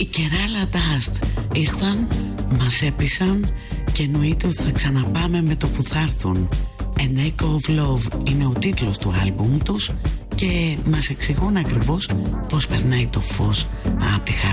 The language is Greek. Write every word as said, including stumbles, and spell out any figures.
Οι Kerala Dust ήρθαν, μας έπεισαν και εννοείται ότι θα ξαναπάμε με το που θα έρθουν. An Echo of Love είναι ο τίτλος του άλμπουμ τους και μας εξηγούν ακριβώς πώς περνάει το φως από τη χαρά